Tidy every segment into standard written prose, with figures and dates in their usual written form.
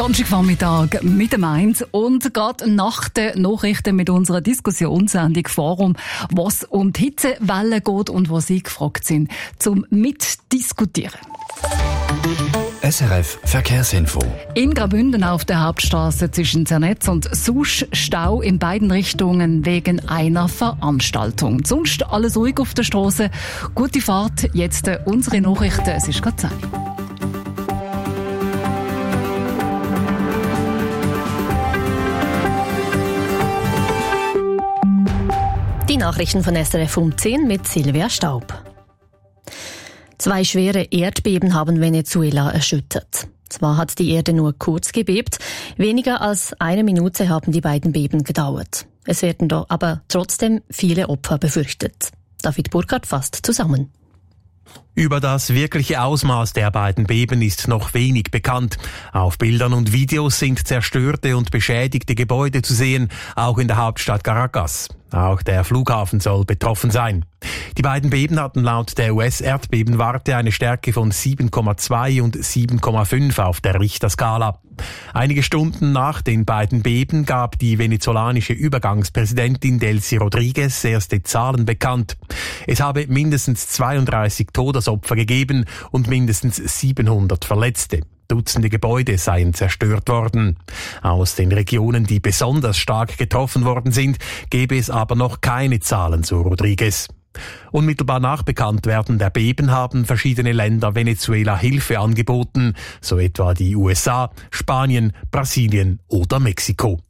Samstagvormittag mit dem Mainz und gerade nach den Nachrichten mit unserer Diskussionssendung Forum, was um die Hitzewelle geht und wo Sie gefragt sind, zum Mitdiskutieren. SRF Verkehrsinfo. In Graubünden auf der Hauptstraße zwischen Zernetz und Susch Stau in beiden Richtungen wegen einer Veranstaltung. Sonst alles ruhig auf der Straße. Gute Fahrt. Jetzt unsere Nachrichten. Es ist gerade Zeit. Die Nachrichten von SRF um 10 mit Silvia Staub. 2 schwere Erdbeben haben Venezuela erschüttert. Zwar hat die Erde nur kurz gebebt, weniger als 1 Minute haben die beiden Beben gedauert. Es werden doch aber trotzdem viele Opfer befürchtet. David Burkhardt fasst zusammen. Über das wirkliche Ausmaß der beiden Beben ist noch wenig bekannt. Auf Bildern und Videos sind zerstörte und beschädigte Gebäude zu sehen, auch in der Hauptstadt Caracas. Auch der Flughafen soll betroffen sein. Die beiden Beben hatten laut der US-Erdbebenwarte eine Stärke von 7,2 und 7,5 auf der Richterskala. Einige Stunden nach den beiden Beben gab die venezolanische Übergangspräsidentin Delcy Rodriguez erste Zahlen bekannt. Es habe mindestens 32 Todesopfer gegeben und mindestens 700 Verletzte. Dutzende Gebäude seien zerstört worden. Aus den Regionen, die besonders stark getroffen worden sind, gäbe es aber noch keine Zahlen, so Rodriguez. Unmittelbar nach Bekanntwerden der Beben haben verschiedene Länder Venezuela Hilfe angeboten, so etwa die USA, Spanien, Brasilien oder Mexiko.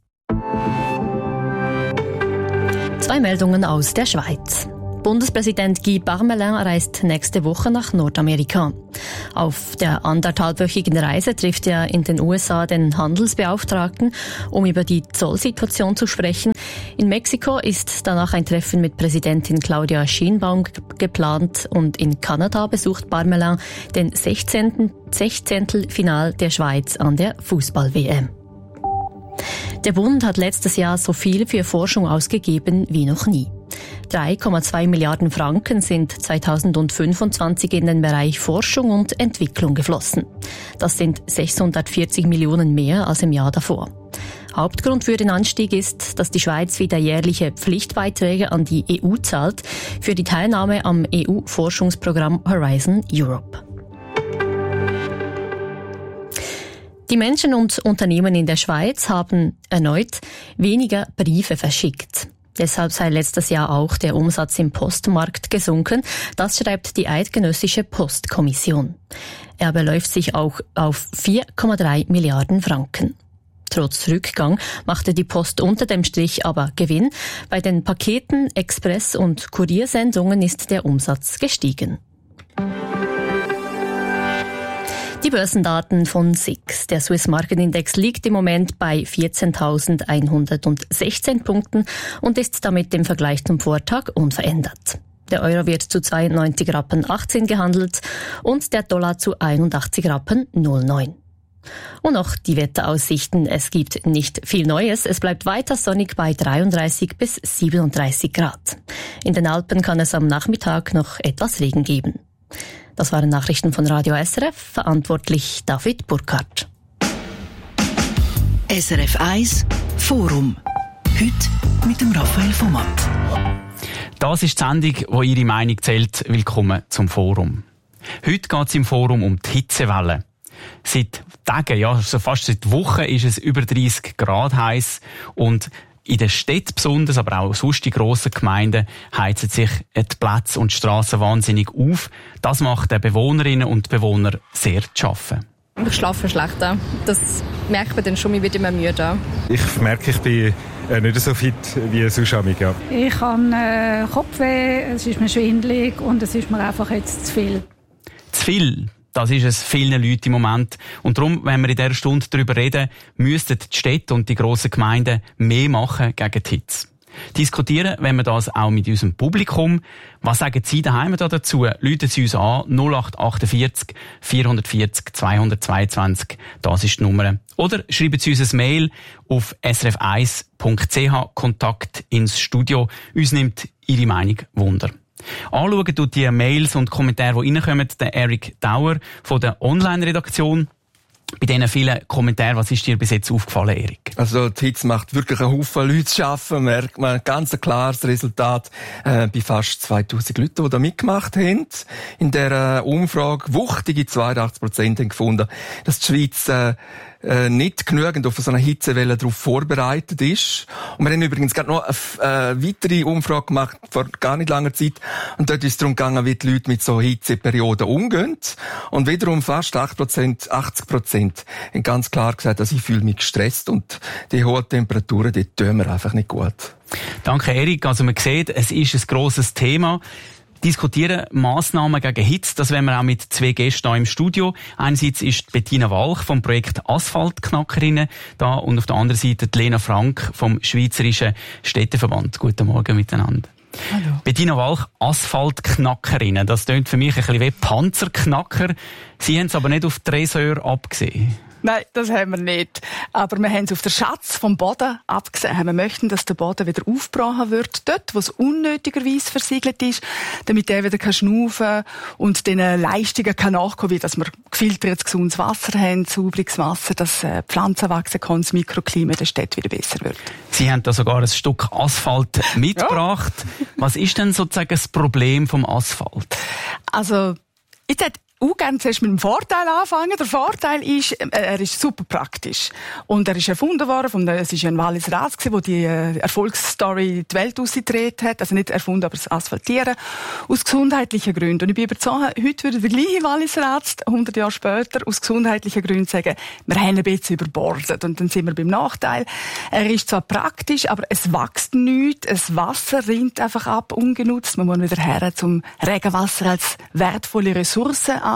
2 Meldungen aus der Schweiz. Bundespräsident Guy Parmelin reist nächste Woche nach Nordamerika. Auf der 1,5-wöchigen Reise trifft er in den USA den Handelsbeauftragten, um über die Zollsituation zu sprechen. In Mexiko ist danach ein Treffen mit Präsidentin Claudia Sheinbaum geplant und in Kanada besucht Parmelin den 16. Final der Schweiz an der Fußball-WM. Der Bund hat letztes Jahr so viel für Forschung ausgegeben wie noch nie. 3,2 Milliarden Franken sind 2025 in den Bereich Forschung und Entwicklung geflossen. Das sind 640 Millionen mehr als im Jahr davor. Hauptgrund für den Anstieg ist, dass die Schweiz wieder jährliche Pflichtbeiträge an die EU zahlt für die Teilnahme am EU-Forschungsprogramm Horizon Europe. Die Menschen und Unternehmen in der Schweiz haben erneut weniger Briefe verschickt. Deshalb sei letztes Jahr auch der Umsatz im Postmarkt gesunken. Das schreibt die Eidgenössische Postkommission. Er beläuft sich auch auf 4,3 Milliarden Franken. Trotz Rückgang machte die Post unter dem Strich aber Gewinn. Bei den Paketen, Express- und Kuriersendungen ist der Umsatz gestiegen. Die Börsendaten von SIX. Der Swiss Market Index liegt im Moment bei 14.116 Punkten und ist damit im Vergleich zum Vortag unverändert. Der Euro wird zu 92,18 Rappen gehandelt und der Dollar zu 81,09 Rappen. Und noch die Wetteraussichten. Es gibt nicht viel Neues. Es bleibt weiter sonnig bei 33 bis 37 Grad. In den Alpen kann es am Nachmittag noch etwas Regen geben. Das waren Nachrichten von Radio SRF, verantwortlich David Burkhardt. SRF 1 Forum. Heute mit dem Raphael Vomatt. Das ist die Sendung, wo Ihre Meinung zählt. Willkommen zum Forum. Heute geht es im Forum um die Hitzewelle. Seit Tagen, ja, also fast seit Wochen ist es über 30 Grad heiß und in den Städten besonders, aber auch sonst in grossen Gemeinden heizen sich die Plätze und die Strassen wahnsinnig auf. Das macht den Bewohnerinnen und Bewohnern sehr zu schaffen. Ich schlafe schlechter. Das merkt man dann schon, ich werde immer müde. Ich merke, ich bin nicht so fit wie sonst. Ja. Ich habe Kopfweh, es ist mir schwindelig und es ist mir einfach jetzt zu viel. Zu viel? Das ist es vielen Leuten im Moment. Und darum, wenn wir in dieser Stunde darüber reden, müssten die Städte und die grossen Gemeinden mehr machen gegen die Hitze. Diskutieren wenn wir das auch mit unserem Publikum. Was sagen Sie daheim dazu? Rufen Sie uns an 0848 440 222. Das ist die Nummer. Oder schreiben Sie uns ein Mail auf srf1.ch Kontakt ins Studio. Uns nimmt Ihre Meinung Wunder. Anschauen tut die Mails und Kommentare, die reinkommen, der Eric Dauer von der Online-Redaktion. bei diesen vielen Kommentaren, was ist dir bis jetzt aufgefallen, Erik? Also die Hitze macht wirklich einen Haufen Leute zu arbeiten. Merkt man ein ganz klares Resultat bei fast 2000 Leuten, die da mitgemacht haben. In dieser Umfrage wuchtige 82% haben gefunden, dass die Schweiz nicht genügend auf so eine Hitzewelle darauf vorbereitet ist. Und wir haben übrigens gerade noch eine weitere Umfrage gemacht, vor gar nicht langer Zeit. Und dort ist es darum gegangen, wie die Leute mit so Hitzeperioden umgehen. Und wiederum fast 80% haben ganz klar gesagt, dass ich fühle mich gestresst und die hohen Temperaturen, die tun mir einfach nicht gut. Danke, Erik. Also man sieht, es ist ein grosses Thema. Diskutieren Massnahmen gegen Hitze, das wollen wir auch mit zwei Gästen hier im Studio. Einerseits ist Bettina Walch vom Projekt Asphaltknackerinnen da und auf der anderen Seite die Lena Frank vom Schweizerischen Städteverband. Guten Morgen miteinander. Hallo. Bettina Walch, Asphaltknackerinnen, das klingt für mich ein bisschen wie Panzerknacker. Sie haben es aber nicht auf die Tresor abgesehen. Nein, das haben wir nicht. Aber wir haben es auf den Schatz vom Boden abgesehen. Wir möchten, dass der Boden wieder aufgebrochen wird, dort, wo es unnötigerweise versiegelt ist, damit er wieder schnaufen kann und den Leistungen kann nachkommen, wie dass wir gefiltertes, gesundes Wasser haben, sauberes Wasser, dass Pflanzen wachsen können, das Mikroklima in der Stadt wieder besser wird. Sie haben da sogar ein Stück Asphalt mitgebracht. Ja. Was ist denn sozusagen das Problem vom Asphalt? Also, ich hätte gerne zuerst mit dem Vorteil anfangen. Der Vorteil ist, er ist super praktisch. Und er ist erfunden worden es ist ein Walliser Arzt, der die Erfolgsstory die Welt ausgedreht hat. Also nicht erfunden, aber das Asphaltieren. Aus gesundheitlichen Gründen. Und ich bin überzeugt, heute würde der gleiche Walliser Arzt 100 Jahre später aus gesundheitlichen Gründen sagen, wir haben ein bisschen überbordet. Und dann sind wir beim Nachteil. Er ist zwar praktisch, aber es wächst nichts. Das Wasser rinnt einfach ab, ungenutzt. Man muss wieder her zum Regenwasser als wertvolle Ressource anschauen.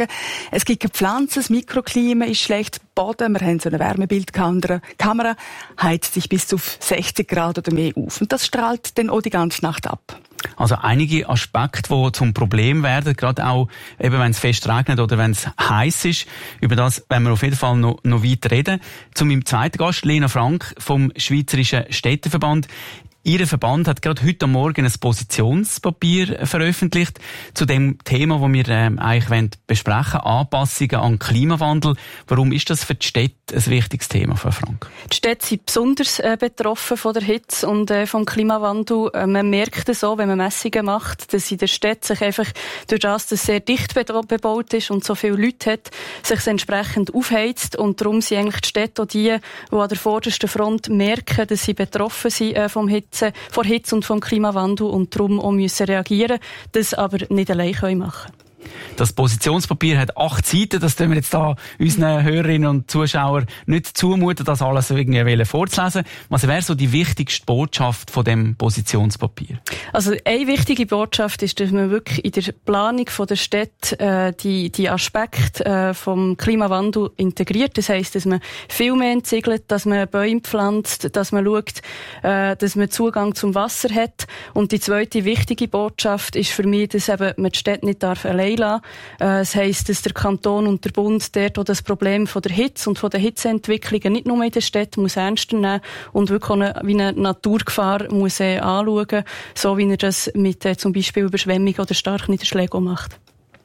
Es gibt keine Pflanzen, das Mikroklima ist schlecht, Boden, wir haben so eine Wärmebildkamera, heizt sich bis zu 60 Grad oder mehr auf. Und das strahlt dann auch die ganze Nacht ab. Also einige Aspekte, die zum Problem werden, gerade auch eben, wenn es fest regnet oder wenn es heiß ist. Über das werden wir auf jeden Fall noch weiter reden. Zu meinem zweiten Gast, Lena Frank vom Schweizerischen Städteverband. Ihr Verband hat gerade heute Morgen ein Positionspapier veröffentlicht zu dem Thema, das wir eigentlich besprechen wollen, Anpassungen an den Klimawandel. Warum ist das für die Städte ein wichtiges Thema, Frau Frank? Die Städte sind besonders betroffen von der Hitze und vom Klimawandel. Man merkt es auch, wenn man Messungen macht, dass in der Stadt sich einfach durch das, dass es sehr dicht bebaut ist und so viele Leute hat, sich entsprechend aufheizt. Und darum sind eigentlich die Städte auch die an der vordersten Front merken, dass sie betroffen sind vor Hitze und vom Klimawandel und darum auch müssen reagieren, das aber nicht allein machen können. Das Positionspapier hat 8 Seiten, das tun wir jetzt da unseren Hörerinnen und Zuschauern nicht zumuten, das alles irgendwie vorzulesen. Was wäre so die wichtigste Botschaft von dem Positionspapier? Also eine wichtige Botschaft ist, dass man wirklich in der Planung von der Stadt die Aspekte vom Klimawandel integriert. Das heisst, dass man viel mehr entsiegelt, dass man Bäume pflanzt, dass man schaut, dass man Zugang zum Wasser hat. Und die zweite wichtige Botschaft ist für mich, dass eben man die Stadt nicht allein lassen. Das heisst, dass der Kanton und der Bund dort auch das Problem von der Hitze und von der Hitzeentwicklungen nicht nur in der Stadt muss ernster nehmen und wirklich auch wie eine Naturgefahr muss anschauen, so wie er das mit zum Beispiel Überschwemmungen oder starken Niederschlägen macht.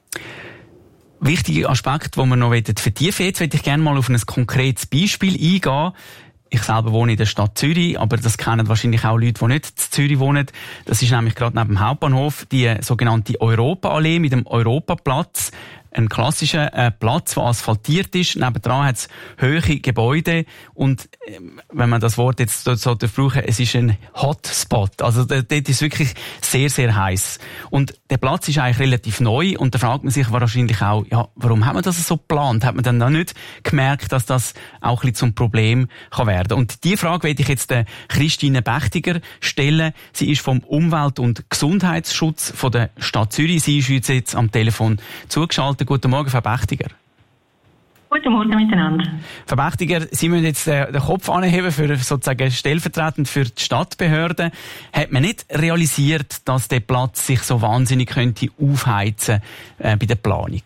Wichtige Aspekt, den wir noch vertiefen. Jetzt möchte ich gerne mal auf ein konkretes Beispiel eingehen. Ich selber wohne in der Stadt Zürich, aber das kennen wahrscheinlich auch Leute, die nicht in Zürich wohnen. Das ist nämlich gerade neben dem Hauptbahnhof die sogenannte Europaallee mit dem Europaplatz. Ein klassischer Platz, der asphaltiert ist. Nebendran hat es hohe Gebäude. Und wenn man das Wort jetzt so brauchen, es ist ein Hotspot. Also dort ist es wirklich sehr, sehr heiß. Und der Platz ist eigentlich relativ neu. Und da fragt man sich wahrscheinlich auch, ja, warum hat man das so geplant? Hat man dann noch nicht gemerkt, dass das auch ein bisschen zum Problem kann werden? Und die Frage werde ich jetzt der Christine Bächtiger stellen. Sie ist vom Umwelt- und Gesundheitsschutz von der Stadt Zürich. Sie ist jetzt am Telefon zugeschaltet. Guten Morgen, Frau Bächtiger. Guten Morgen miteinander. Frau Bächtiger, Sie müssen jetzt den Kopf anheben für sozusagen stellvertretend für die Stadtbehörden. Hat man nicht realisiert, dass der Platz sich so wahnsinnig könnte aufheizen bei der Planung?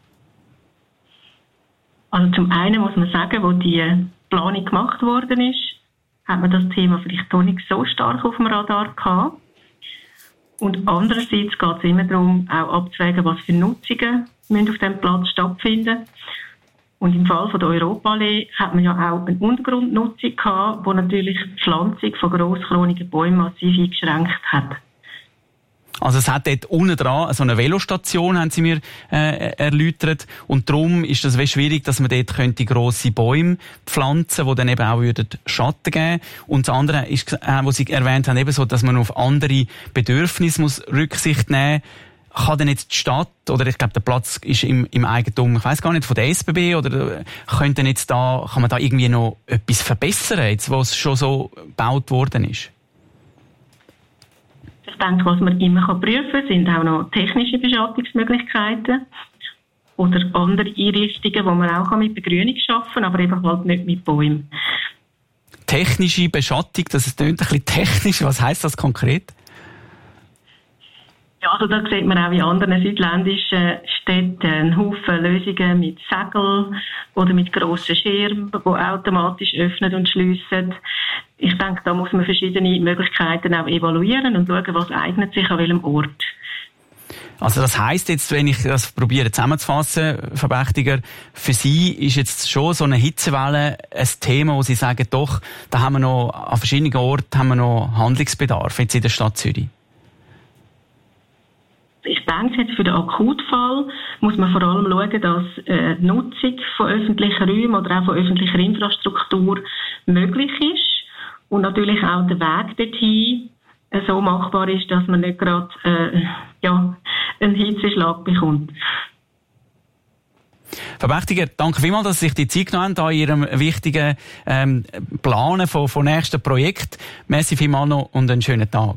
Also zum einen muss man sagen, wo die Planung gemacht worden ist, hat man das Thema vielleicht noch nicht so stark auf dem Radar gehabt. Und andererseits geht es immer darum, auch abzuwägen, was für Nutzungen müssen auf diesem Platz stattfinden. Und im Fall von der Europaallee hat man ja auch eine Untergrundnutzung gehabt, die natürlich die Pflanzung von grosskronige Bäumen massiv eingeschränkt hat. Also es hat dort unten dran so eine Velostation, haben Sie mir erläutert. Und darum ist das schwierig, dass man dort könnte grosse Bäume pflanzen, die dann eben auch Schatten geben. Und das andere ist, was Sie erwähnt haben, eben so, dass man auf andere Bedürfnisse muss Rücksicht nehmen muss. Kann denn jetzt die Stadt, oder ich glaube, der Platz ist im Eigentum, ich weiss gar nicht, von der SBB, oder kann man da irgendwie noch etwas verbessern, jetzt, was schon so gebaut worden ist? Ich denke, was man immer prüfen kann, sind auch noch technische Beschattungsmöglichkeiten oder andere Einrichtungen, wo man auch mit Begrünung arbeiten kann, aber eben halt nicht mit Bäumen. Technische Beschattung, das klingt ein bisschen technisch. Was heisst das konkret? Ja, also da sieht man auch in anderen südländischen Städten einen Haufen Lösungen mit Segeln oder mit grossen Schirmen, die automatisch öffnen und schliessen. Ich denke, da muss man verschiedene Möglichkeiten auch evaluieren und schauen, was eignet sich an welchem Ort. Also das heisst jetzt, wenn ich das probiere zusammenzufassen, Frau Bächtiger, für Sie ist jetzt schon so eine Hitzewelle ein Thema, wo Sie sagen, doch, da haben wir noch an verschiedenen Orten noch Handlungsbedarf jetzt in der Stadt Zürich. Ich denke, jetzt für den Akutfall muss man vor allem schauen, dass die Nutzung von öffentlichen Räumen oder auch von öffentlicher Infrastruktur möglich ist und natürlich auch der Weg dorthin so machbar ist, dass man nicht gerade einen Hitzeschlag bekommt. Frau Bächtiger, danke vielmals, dass Sie sich die Zeit genommen haben, in Ihrem wichtigen Planen von nächsten Projekt. Merci vielmals noch und einen schönen Tag.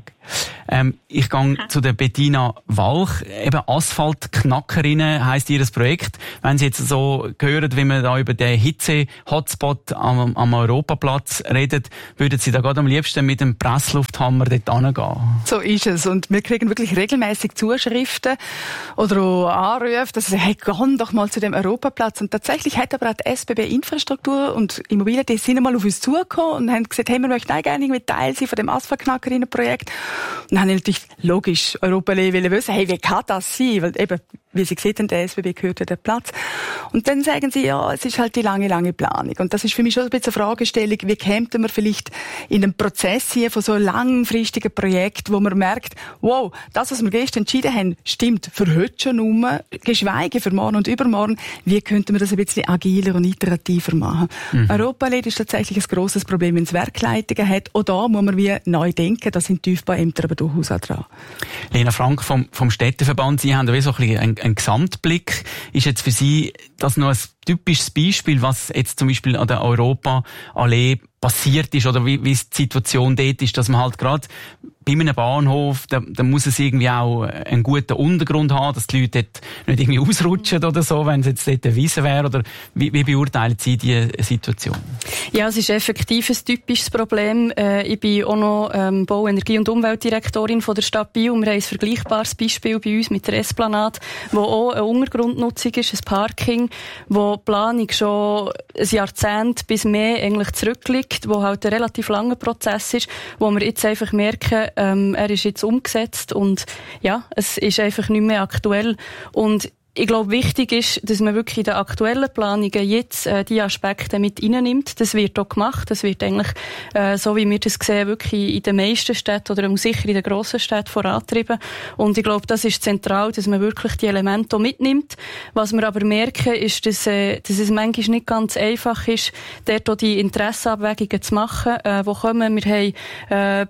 Ich gehe zu der Bettina Walch. Eben Asphaltknackerinnen heisst Ihr Projekt. Wenn Sie jetzt so hören, wie man da über den Hitze-Hotspot am Europaplatz redet, würden Sie da gerade am liebsten mit dem Presslufthammer dort hingehen? So ist es. Und wir kriegen wirklich regelmäßig Zuschriften oder auch Anrufe, dass sie hey, geh doch mal zu dem Europaplatz. Und tatsächlich hat aber auch die SBB Infrastruktur und Immobilien, die sind einmal auf uns zugekommen und haben gesagt, hey, wir möchten auch gerne mit Teil sein von dem Asphaltknackerinnen-Projekt. Und dann habe ich natürlich logisch Europaallee wissen, hey, wie kann das sein? Weil eben, wie Sie gesehen haben, der SBB gehört ja der Platz. Und dann sagen sie, ja, es ist halt die lange Planung. Und das ist für mich schon ein bisschen eine Fragestellung, wie käme man vielleicht in den Prozess hier von so einem langfristigen Projekt, wo man merkt, wow, das, was wir gestern entschieden haben, stimmt für heute schon geschweige für morgen und übermorgen. Wie könnte man das ein bisschen agiler und iterativer machen? Europaallee ist tatsächlich ein grosses Problem, wenn es Werkleitungen hat. Auch da muss man wie neu denken, da sind Tiefbauämter aber durchaus auch dran. Lena Frank vom Städteverband, Sie haben da so ein bisschen einen Gesamtblick. Ist jetzt für Sie das noch ein typisches Beispiel, was jetzt zum Beispiel an der Europaallee passiert ist oder wie die Situation dort ist, dass man halt gerade bei einem Bahnhof, da muss es irgendwie auch einen guten Untergrund haben, dass die Leute dort nicht irgendwie ausrutschen oder so, wenn es jetzt dort eine Wiese wäre, oder wie beurteilen Sie diese Situation? Ja, es ist effektiv ein typisches Problem. Ich bin auch noch Bau-, Energie- und Umweltdirektorin von der Stadt Biel. Wir haben ein vergleichbares Beispiel bei uns mit der Esplanade, wo auch eine Untergrundnutzung ist, ein Parking, wo die Planung schon ein Jahrzehnt bis mehr eigentlich zurückliegt, wo halt ein relativ langer Prozess ist, wo wir jetzt einfach merken, er ist jetzt umgesetzt und ja, es ist einfach nicht mehr aktuell. Und ich glaube, wichtig ist, dass man wirklich in den aktuellen Planungen jetzt die Aspekte mit reinnimmt. Das wird auch gemacht. Das wird eigentlich, so wie wir das sehen, wirklich in den meisten Städten oder sicher in den grossen Städten vorantrieben. Und ich glaube, das ist zentral, dass man wirklich die Elemente auch mitnimmt. Was wir aber merken, ist, dass es manchmal nicht ganz einfach ist, dort auch die Interessenabwägungen zu machen. Wo kommen wir? haben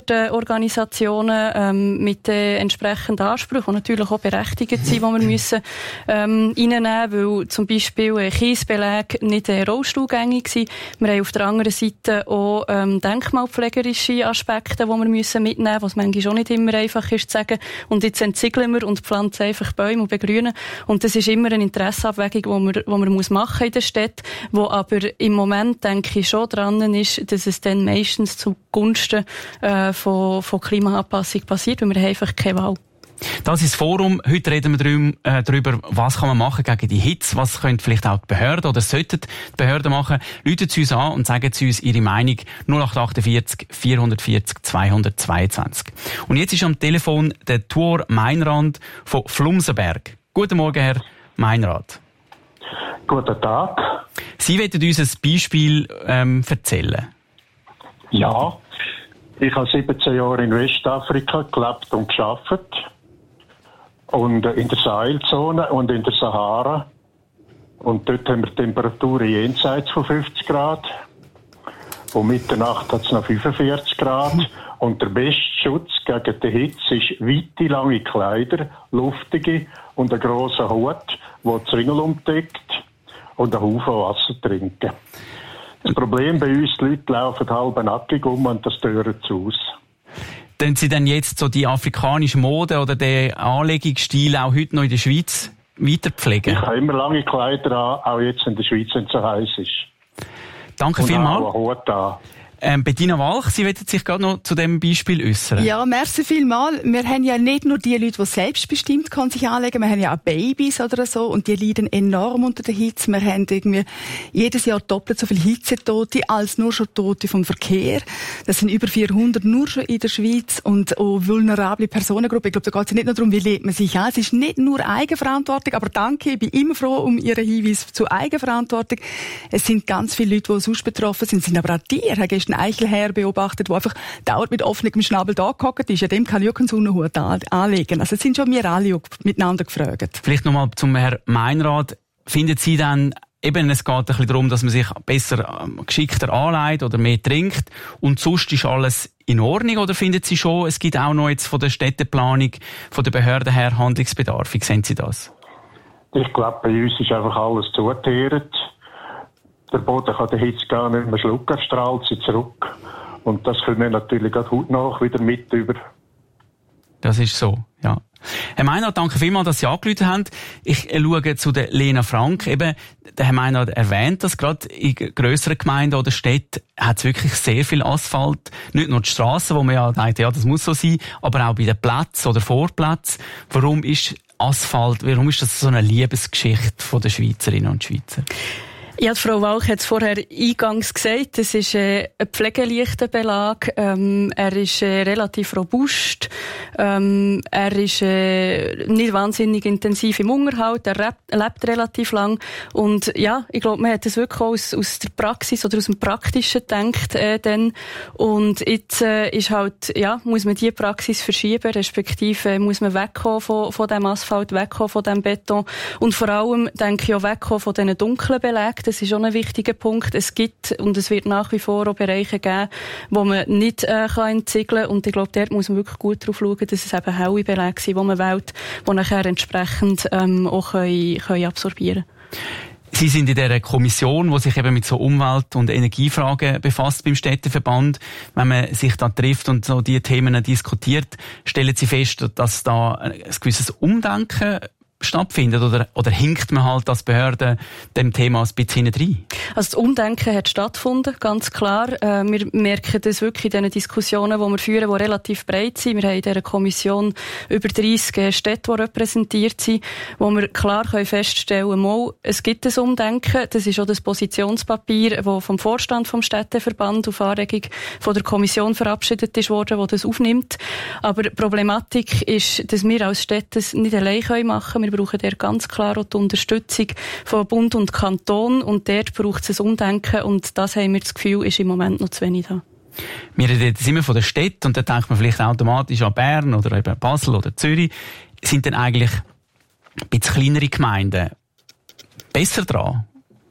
Behindertenorganisationen mit entsprechenden Ansprüchen, die natürlich auch berechtigt sind, die wir müssen reinnehmen, weil zum Beispiel Kiesbeläge nicht rollstuhlgängig sind. Wir haben auf der anderen Seite auch denkmalpflegerische Aspekte, die wir mitnehmen müssen, was manchmal auch nicht immer einfach ist zu sagen. Und jetzt entziegeln wir und pflanzen einfach Bäume und begrünen. Und das ist immer eine Interessenabwägung, die man machen in der Stadt, wo aber im Moment, denke ich, schon dran ist, dass es dann meistens zugunsten von Klimaanpassung passiert, weil wir haben einfach keine Wahl. Das ist das Forum. Heute reden wir darüber, was kann man machen gegen die Hitze, was können vielleicht auch die Behörden oder sollten die Behörden machen. Rufen Sie uns an und sagen Sie uns Ihre Meinung 0848 440 222. Und jetzt ist am Telefon der Thor Meinrad von Flumsenberg. Guten Morgen, Herr Meinrad. Guten Tag. Sie wollen uns ein Beispiel erzählen. Ja, ich habe 17 Jahre in Westafrika gelebt und gearbeitet. Und in der Sahelzone und in der Sahara. Und dort haben wir Temperaturen jenseits von 50 Grad. Und Mitternacht hat es noch 45 Grad. Und der beste Schutz gegen die Hitze ist weite, lange Kleider, luftige und ein grosser Hut, der die Zwingel umdeckt und einen Haufen Wasser trinken. Das Problem bei uns, die Leute laufen halb nackig um und das stören sie aus. Tun Sie denn jetzt so die afrikanische Mode oder den Anlegungsstil auch heute noch in der Schweiz weiterpflegen? Ich habe immer lange Kleider an, auch jetzt in der Schweiz, wenn es so heiß ist. Danke vielmals. Und auch einen Hut an. Bettina Walch, Sie wollen sich gerade noch zu diesem Beispiel äußern. Ja, merci vielmals. Wir haben ja nicht nur die Leute, die selbstbestimmt kann sich anlegen, wir haben ja auch Babys oder so und die leiden enorm unter der Hitze. Wir haben irgendwie jedes Jahr doppelt so viele Hitzetote als nur schon Tote vom Verkehr. Das sind über 400 nur schon in der Schweiz und auch vulnerable Personengruppen. Ich glaube, da geht es nicht nur darum, wie lebt man sich an. Es ist nicht nur Eigenverantwortung, aber danke, ich bin immer froh um Ihren Hinweis zu Eigenverantwortung. Es sind ganz viele Leute, die sonst betroffen sind aber auch die. Ein Eichelherr beobachtet, der einfach dauernd mit offenem Schnabel da gehockt ist. Ja, dem kann ich auch keinen Sonnenhut anlegen. Also, es sind schon wir alle miteinander gefragt. Vielleicht nochmal zum Herrn Meinrad. Finden Sie dann, eben, es geht ein bisschen darum, dass man sich besser, geschickter anlegt oder mehr trinkt und sonst ist alles in Ordnung? Oder finden Sie schon, es gibt auch noch jetzt von der Städteplanung, von der Behörden her Handlungsbedarf? Wie sehen Sie das? Ich glaube, bei uns ist einfach alles zugeteert. Der Boden kann die Hitze gar nicht mehr schlucken, strahlt sie zurück. Und das können wir natürlich gerade heute noch wieder mit über. Das ist so, ja. Herr Meinrad, danke vielmals, dass Sie angerufen haben. Ich schaue zu der Lena Frank. Eben, der Herr Meinrad erwähnt, dass gerade in grösseren Gemeinden oder Städten hat es wirklich sehr viel Asphalt. Nicht nur die Strassen, wo man ja denkt, ja, das muss so sein, aber auch bei den Plätzen oder Vorplätzen. Warum ist das so eine Liebesgeschichte der Schweizerinnen und Schweizer? Ja, die Frau Walch hat es vorher eingangs gesagt, es ist ein pflegeleichter Belag, er ist relativ robust, er ist nicht wahnsinnig intensiv im Unterhalt, er lebt relativ lang und ja, ich glaube, man hat es wirklich auch aus der Praxis oder aus dem Praktischen gedacht dann und jetzt ist halt, ja, muss man die Praxis verschieben, respektive muss man wegkommen von dem Asphalt, wegkommen von dem Beton und vor allem, denke ich, auch wegkommen von diesen dunklen Belägen. Das ist schon ein wichtiger Punkt. Es gibt und es wird nach wie vor auch Bereiche geben, wo man nicht entziegeln kann. Und ich glaube, dort muss man wirklich gut darauf schauen, dass es eben helle Belege sind, die man wählt, die nachher entsprechend auch können absorbieren können. Sie sind in dieser Kommission, die sich eben mit so Umwelt- und Energiefragen befasst beim Städteverband. Wenn man sich da trifft und so die Themen diskutiert, stellen Sie fest, dass da ein gewisses Umdenken stattfindet oder hinkt man halt als Behörde dem Thema ein bisschen hinein? Also das Umdenken hat stattgefunden, ganz klar. Wir merken das wirklich in diesen Diskussionen, die wir führen, die relativ breit sind. Wir haben in dieser Kommission über 30 Städte, die repräsentiert sind, wo wir klar feststellen können, es gibt ein Umdenken. Das ist auch das Positionspapier, das vom Vorstand vom Städteverband auf Anregung von der Kommission verabschiedet ist worden, das das aufnimmt. Aber die Problematik ist, dass wir als Städte das nicht allein machen können. Wir brauchen dort ganz klar auch die Unterstützung von Bund und Kanton und dort braucht es ein Umdenken und das haben wir das Gefühl, ist im Moment noch zu wenig da. Wir reden jetzt immer von der Stadt und da denkt man vielleicht automatisch an Bern oder eben Basel oder Zürich. Sind denn eigentlich ein bisschen kleinere Gemeinden besser dran?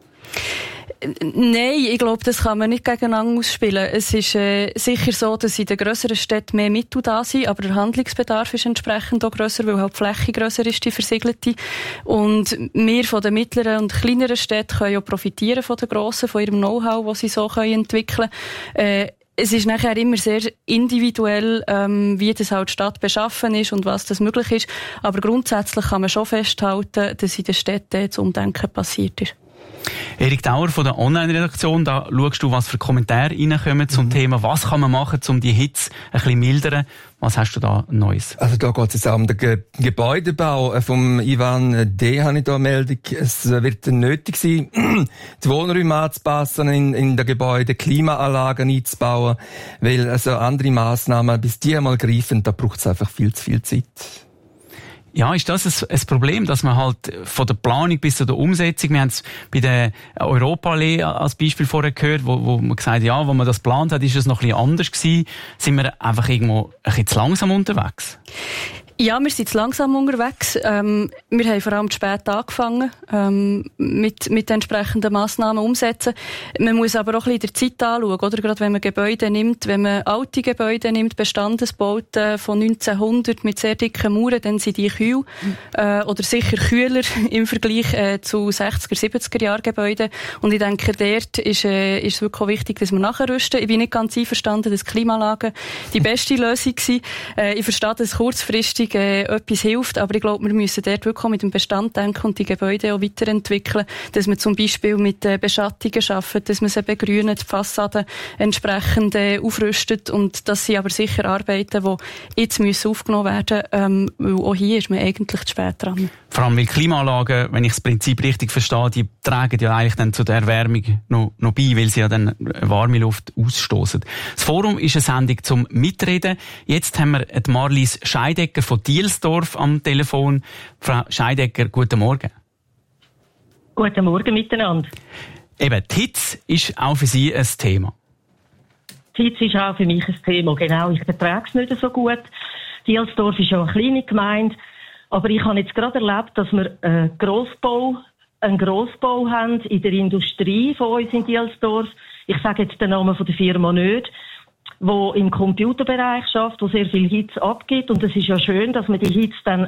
Nein, ich glaube, das kann man nicht gegeneinander ausspielen. Es ist sicher so, dass in den grösseren Städten mehr Mittel da sind, aber der Handlungsbedarf ist entsprechend auch grösser, weil halt die Fläche grösser ist, die versiegelte. Und wir von den mittleren und kleineren Städten können ja profitieren von den grossen, von ihrem Know-how, das sie so entwickeln können. Es ist nachher immer sehr individuell, wie das halt die Stadt beschaffen ist und was das möglich ist. Aber grundsätzlich kann man schon festhalten, dass in den Städten das Umdenken passiert ist. Erik Dauer von der Online-Redaktion, da schaust du, was für Kommentare reinkommen zum Thema, was kann man machen, um die Hitze ein bisschen mildern. Was hast du da Neues? Also da geht es jetzt auch um den Gebäudebau. Vom Ivan D. habe ich da eine Meldung. Es wird nötig sein, die Wohnräume anzupassen, in den Gebäuden Klimaanlagen einzubauen, weil also andere Massnahmen, bis die einmal greifen, da braucht es einfach viel zu viel Zeit. Ja, ist das ein Problem, dass man halt von der Planung bis zu der Umsetzung, wir haben es bei der Europaallee als Beispiel vorher gehört, wo man gesagt hat, ja, wo man das geplant hat, ist es noch ein bisschen anders gewesen. Sind wir einfach irgendwo ein bisschen zu langsam unterwegs? Ja, wir sind langsam unterwegs. Wir haben vor allem zu spät angefangen, mit entsprechenden Massnahmen umsetzen. Man muss aber auch ein bisschen der Zeit anschauen, oder? Gerade wenn man Gebäude nimmt, wenn man alte Gebäude nimmt, Bestandesbauten von 1900 mit sehr dicken Mauern, dann sind die kühl, oder sicher kühler im Vergleich zu 60er, 70er Jahr Gebäuden. Und ich denke, dort ist es wirklich auch wichtig, dass wir nachrüsten. Ich bin nicht ganz einverstanden, dass Klimaanlagen die beste Lösung sind. Ich verstehe, dass kurzfristig etwas hilft, aber ich glaube, wir müssen dort wirklich auch mit dem Bestand denken und die Gebäude auch weiterentwickeln, dass man zum Beispiel mit Beschattungen arbeitet, dass man sie begrünt, die Fassaden entsprechend aufrüstet, und das sind aber sicher Arbeiten, die jetzt müssen aufgenommen werden, weil auch hier ist man eigentlich zu spät dran. Vor allem, weil Klimaanlagen, wenn ich das Prinzip richtig verstehe, die tragen ja eigentlich dann zu der Erwärmung noch bei, weil sie ja dann warme Luft ausstoßen. Das Forum ist eine Sendung zum Mitreden. Jetzt haben wir Marlies Scheidegger von Dielsdorf am Telefon. Frau Scheidegger, guten Morgen. Guten Morgen miteinander. Eben, die Hitze ist auch für Sie ein Thema. Die Hitze ist auch für mich ein Thema, genau. Ich vertrage es nicht so gut. Dielsdorf ist ja eine kleine Gemeinde. Aber ich habe jetzt gerade erlebt, dass wir einen Grossbau haben in der Industrie von uns in Dielsdorf. Ich sage jetzt den Namen von der Firma nicht, wo im Computerbereich schafft, wo sehr viel Hitze abgibt. Und es ist ja schön, dass man die Hitze dann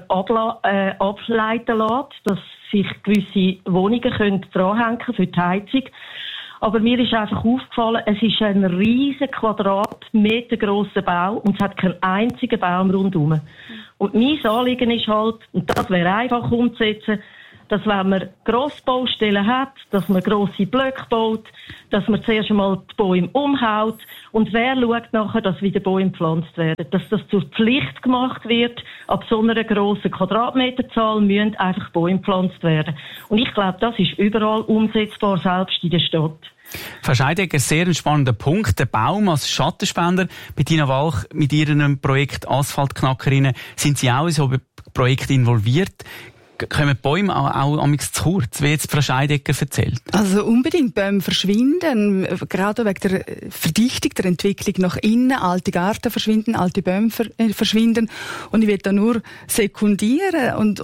ableiten lässt, dass sich gewisse Wohnungen können dranhängen für die Heizung. Aber mir ist einfach aufgefallen, es ist ein riesen Quadratmeter grosser Bau und es hat keinen einzigen Baum rundherum. Und mein Anliegen ist halt, und das wäre einfach umzusetzen, dass wenn man Grossbaustellen hat, dass man grosse Blöcke baut, dass man zuerst einmal die Bäume umhaut und wer schaut nachher, dass wieder Bäume gepflanzt werden. Dass das zur Pflicht gemacht wird, ab so einer grossen Quadratmeterzahl müssen einfach Bäume gepflanzt werden. Und ich glaube, das ist überall umsetzbar, selbst in der Stadt. Frau Scheidegger, sehr ein spannender Punkt. Der Baum als Schattenspender. Bei Tina Walch mit Ihrem Projekt Asphaltknackerinnen sind Sie auch in so ein Projekt involviert. Kommen Bäume auch zu kurz, wie jetzt Frau Scheidegger erzählt? Also unbedingt, Bäume verschwinden, gerade wegen der Verdichtung, der Entwicklung nach innen. Alte Garten verschwinden, alte Bäume verschwinden. Und ich will da nur sekundieren. Und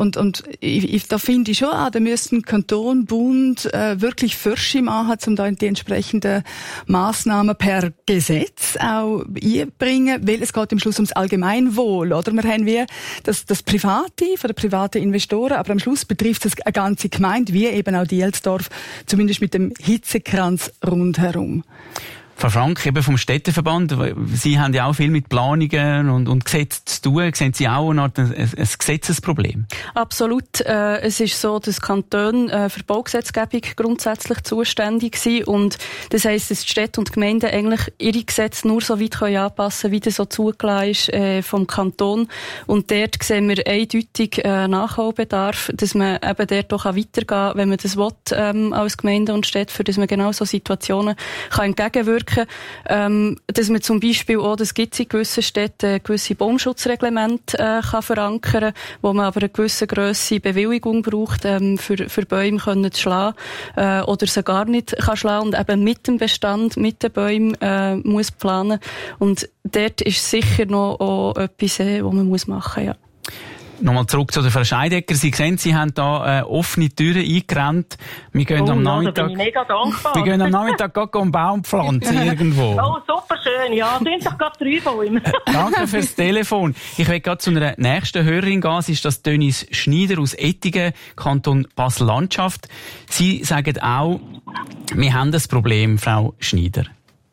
da finde ich schon, da müssen Kanton, Bund wirklich Forsche machen, um da die entsprechenden Massnahmen per Gesetz auch einbringen, weil es geht am Schluss ums Allgemeinwohl, oder? Wir haben wie das Private, von den privaten Investoren, aber am Schluss betrifft es eine ganze Gemeinde, wie eben auch Dielsdorf, zumindest mit dem Hitzekranz rundherum. Frau Frank, eben vom Städteverband, Sie haben ja auch viel mit Planungen und Gesetzen zu tun. Sehen Sie auch ein Gesetzesproblem? Absolut. Es ist so, dass Kantone für Baugesetzgebung grundsätzlich zuständig sind. Und das heisst, dass die Städte und Gemeinden eigentlich ihre Gesetze nur so weit anpassen können, wie das so zugelassen ist vom Kanton. Und dort sehen wir eindeutig Nachholbedarf, dass man eben dort auch weitergehen kann, wenn man das will, als Gemeinde und Städte, für dass man genau so Situationen kann entgegenwirken kann. Dass man zum Beispiel auch, das gibt es in gewissen Städten, gewisse Baumschutzreglemente kann verankern, wo man aber eine gewisse Grösse Bewilligung braucht, für Bäume können zu schlagen, oder sie gar nicht kann schlagen und eben mit dem Bestand, mit den Bäumen muss planen. Und dort ist sicher noch auch etwas, was man machen muss, ja. Nochmal zurück zu der Frau Scheidegger. Sie sehen, Sie haben da offene Türen eingerannt. Wir gehen am Nachmittag. Da bin ich mega dankbar. Wir gehen am Nachmittag einen Baum pflanzen irgendwo. Oh, super schön. Ja, tun doch gerade 3 Bäume. Danke fürs Telefon. Ich will gerade zu einer nächsten Hörerin gehen. Es ist das Denise Schneider aus Ettingen, Kanton Basel-Landschaft. Sie sagen auch, wir haben das Problem, Frau Schneider.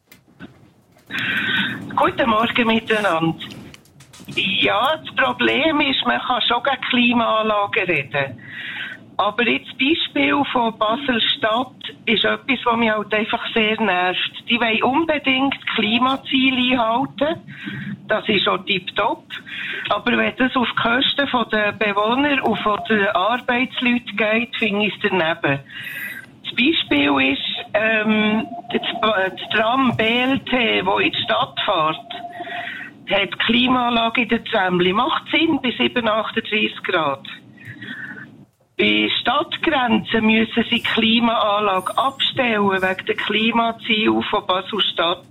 Guten Morgen miteinander. Ja, das Problem ist, man kann schon gegen Klimaanlagen reden. Aber jetzt das Beispiel von Basel-Stadt ist etwas, was mich halt einfach sehr nervt. Die wollen unbedingt Klimaziele einhalten. Das ist auch tipptopp. Aber wenn das auf die Kosten der Bewohner und von den Arbeitsleuten geht, finde ich es daneben. Das Beispiel ist das Tram BLT, das in die Stadt fährt. hat die Klimaanlage in der Trämli. Macht Sinn bei 7, 38 Grad. Bei Stadtgrenzen müssen sie die Klimaanlage abstellen wegen der Klimaziele von Basel-Stadt.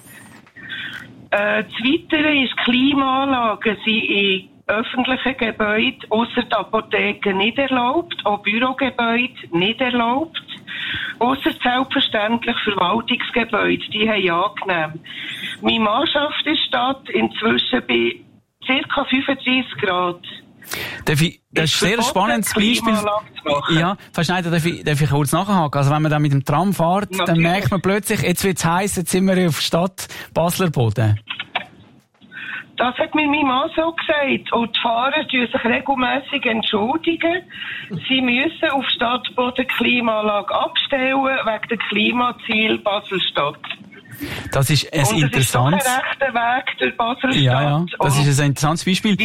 Das Weitere ist, Klimaanlagen sind in öffentlichen Gebäuden ausser der Apotheken nicht erlaubt, auch Bürogebäude nicht erlaubt, ausser selbstverständlich Verwaltungsgebäude, die haben angenommen. Mein Mann schafft in der Stadt inzwischen bei ca. 35 Grad. Das ist ein sehr spannendes Beispiel. Ja, Frau Schneider, darf ich kurz nachhaken? Also wenn man da mit dem Tram fährt, natürlich, dann merkt man plötzlich, jetzt wird's heiß, jetzt sind wir auf Stadt Basler Boden. Das hat mir mein Mann so gesagt. Und die Fahrer tun sich regelmässig entschuldigen. Sie müssen auf Stadtboden Klimaanlage abstellen wegen der Klimaziel Basel-Stadt. Das ist ein interessantes... Das ist doch ein rechter Weg durch Basel-Stadt. Ja, das ist ein interessantes Beispiel.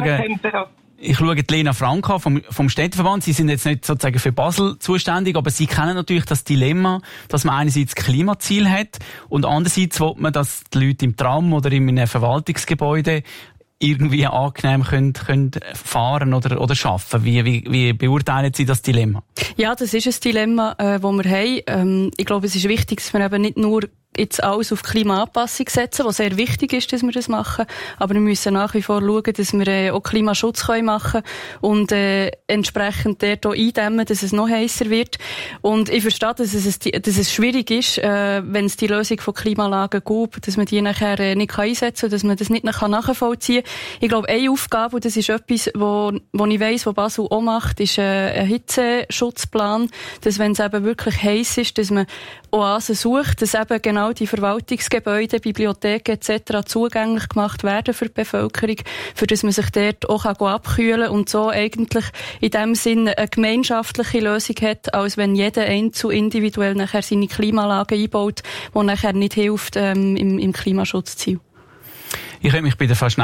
Ich schaue die Lena Frank an vom Städteverband. Sie sind jetzt nicht sozusagen für Basel zuständig, aber Sie kennen natürlich das Dilemma, dass man einerseits Klimaziel hat und andererseits will man, dass die Leute im Tram oder in einem Verwaltungsgebäude irgendwie angenehm können fahren oder arbeiten. Wie beurteilen Sie das Dilemma? Ja, das ist ein Dilemma, das wir haben. Ich glaube, es ist wichtig, dass wir eben nicht nur jetzt alles auf Klimaanpassung setzen, was sehr wichtig ist, dass wir das machen. Aber wir müssen nach wie vor schauen, dass wir auch Klimaschutz machen können und entsprechend dort auch eindämmen, dass es noch heißer wird. Und ich verstehe, dass es schwierig ist, wenn es die Lösung von Klimaanlagen gibt, dass man die nachher nicht einsetzen kann, dass man das nicht nachvollziehen kann. Ich glaube, eine Aufgabe, und das ist etwas, wo ich weiss, was Basel auch macht, ist ein Hitzeschutzplan, dass wenn es eben wirklich heiß ist, dass man Oasen sucht, dass eben genau die Verwaltungsgebäude, Bibliotheken etc. zugänglich gemacht werden für die Bevölkerung, für dass man sich dort auch abkühlen kann und so eigentlich in dem Sinne eine gemeinschaftliche Lösung hat, als wenn jeder Einzelne individuell nachher seine Klimaanlage einbaut, die nachher nicht hilft im Klimaschutzziel. Ich könnte mich bei der